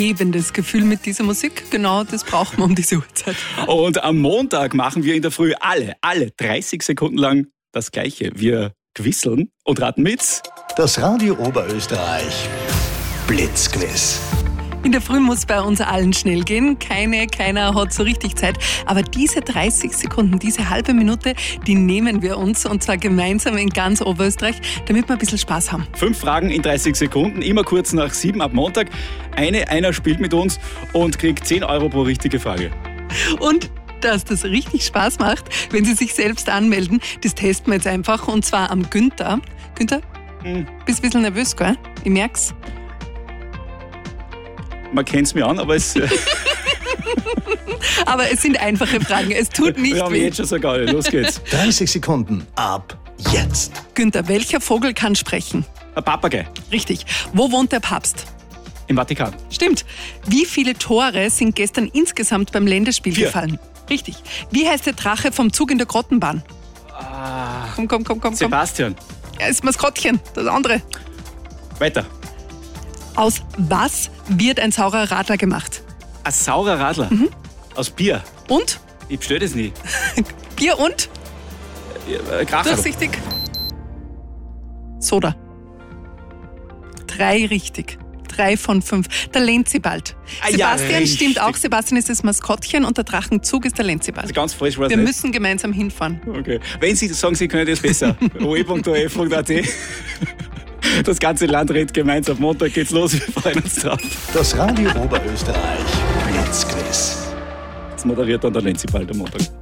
Lebendes Gefühl mit dieser Musik. Genau, das braucht man um diese Uhrzeit. Und am Montag machen wir in der Früh alle 30 Sekunden lang das Gleiche. Wir quisseln und raten mit. Das Radio Oberösterreich Blitzquiz. In der Früh muss bei uns allen schnell gehen. Keiner hat so richtig Zeit. Aber diese 30 Sekunden, diese halbe Minute, die nehmen wir uns. Und zwar gemeinsam in ganz Oberösterreich, damit wir ein bisschen Spaß haben. 5 Fragen in 30 Sekunden, immer kurz nach 7 ab Montag. Einer spielt mit uns und kriegt 10 Euro pro richtige Frage. Und dass das richtig Spaß macht, wenn Sie sich selbst anmelden, das testen wir jetzt einfach. Und zwar am Günther. Günther, bist ein bisschen nervös, gell? Ich merk's. Man kennt es mir an, aber es... Aber es sind einfache Fragen, es tut nicht wir haben weh. jetzt schon sogar. Los geht's. 30 Sekunden ab jetzt. Günther, welcher Vogel kann sprechen? Ein Papagei Richtig. Wo wohnt der Papst? im Vatikan. Stimmt. Wie viele Tore sind gestern insgesamt beim Länderspiel 4. gefallen? Richtig. Wie heißt der Drache vom Zug in der Grottenbahn? Komm. Sebastian. Er ist Maskottchen, das andere. Weiter. Aus was wird ein saurer Radler gemacht? Ein saurer Radler. Aus Bier. Und? Ich bestell das nie. Bier und? Kracher. Durchsichtig? Soda. 3 richtig. 3 von 5. Der Lenzibald. Ja, Sebastian richtig. stimmt auch. Sebastian ist das Maskottchen und der Drachenzug ist der Lenzibald. Also ganz falsch war es Wir nicht. müssen gemeinsam hinfahren. Okay. Wenn Sie sagen, Sie können das besser. oe.of.at. Das ganze Land redet gemeinsam. Montag geht's los. Wir freuen uns drauf. Das Radio Oberösterreich Blitzquiz. Das moderiert dann der Lenzibald am Montag.